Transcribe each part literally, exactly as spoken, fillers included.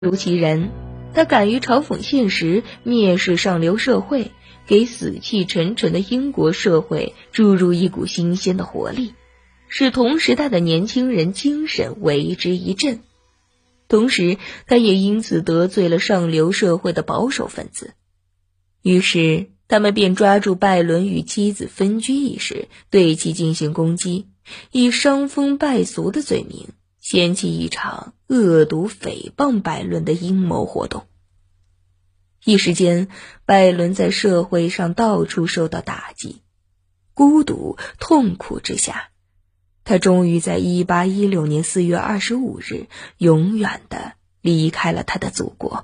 如其人，他敢于嘲讽现实，蔑视上流社会，给死气沉沉的英国社会注入一股新鲜的活力，使同时代的年轻人精神为之一振。同时他也因此得罪了上流社会的保守分子，于是他们便抓住拜伦与妻子分居一事，对其进行攻击，以伤风败俗的罪名掀起一场恶毒诽谤拜伦的阴谋活动。一时间，拜伦在社会上到处受到打击，孤独痛苦之下，他终于在一八一六年四月二十五日永远地离开了他的祖国。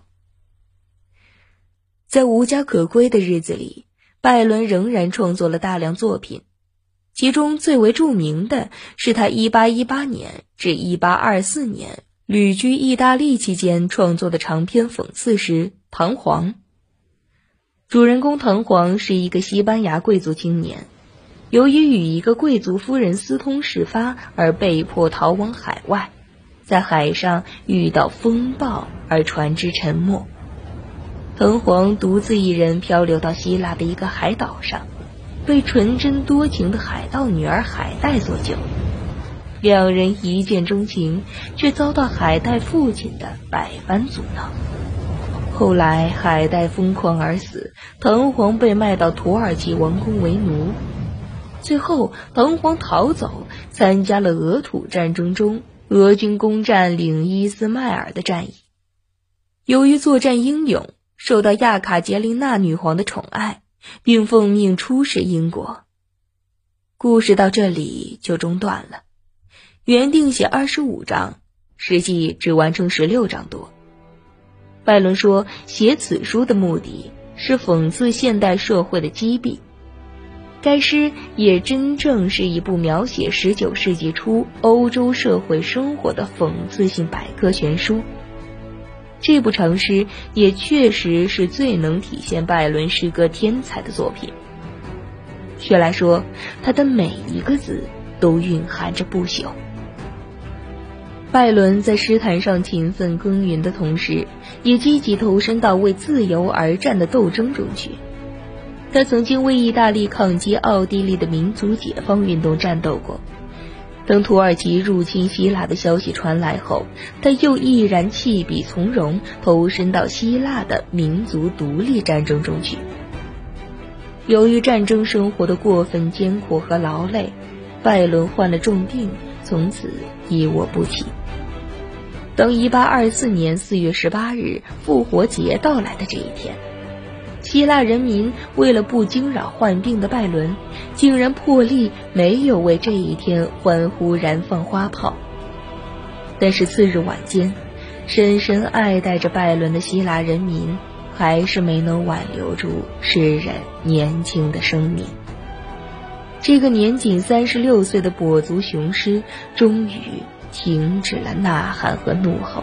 在无家可归的日子里，拜伦仍然创作了大量作品，其中最为著名的是他一八一八年至一八二四年旅居意大利期间创作的长篇讽刺诗《唐璜》。主人公唐璜是一个西班牙贵族青年，由于与一个贵族夫人私通事发而被迫逃往海外，在海上遇到风暴而船只沉没。唐璜独自一人漂流到希腊的一个海岛上，被纯真多情的海盗女儿海黛所救。两人一见钟情，却遭到海黛父亲的百般阻挠。后来海黛疯狂而死，唐璜被卖到土耳其王宫为奴。最后唐璜逃走，参加了俄土战争中俄军攻占领伊斯麦尔的战役。由于作战英勇，受到亚卡捷琳娜女皇的宠爱，并奉命出使英国。故事到这里就中断了，原定写二十五章，实际只完成十六章多。拜伦说，写此书的目的是讽刺现代社会的积弊。该诗也真正是一部描写十九世纪初欧洲社会生活的讽刺性百科全书。这部长诗也确实是最能体现拜伦诗歌天才的作品。却来说，他的每一个字都蕴含着不朽。拜伦在诗坛上勤奋耕耘的同时，也积极投身到为自由而战的斗争中去。他曾经为意大利抗击奥地利的民族解放运动战斗过。等土耳其入侵希腊的消息传来后，他又毅然弃笔从戎，投身到希腊的民族独立战争中去。由于战争生活的过分艰苦和劳累，拜伦患了重病，从此一卧不起。当一八二四年四月十八日复活节到来的这一天，希腊人民为了不惊扰患病的拜伦，竟然破例没有为这一天欢呼燃放花炮。但是次日晚间，深深爱戴着拜伦的希腊人民还是没能挽留住诗人年轻的生命。这个年仅三十六岁的跛足雄狮终于停止了呐喊和怒吼。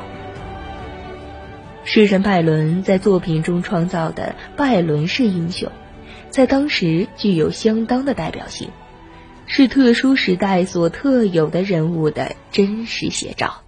诗人拜伦在作品中创造的拜伦式英雄，在当时具有相当的代表性，是特殊时代所特有的人物的真实写照。